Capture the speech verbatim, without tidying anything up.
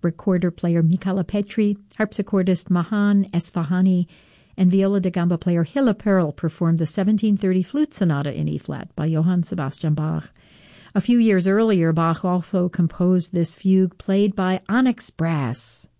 recorder player Michala Petri, harpsichordist Mahan Esfahani, and viola da gamba player Hilla Perl performed the seventeen thirty Flute Sonata in E-flat by Johann Sebastian Bach. A few years earlier, Bach also composed this fugue played by Onyx Brass.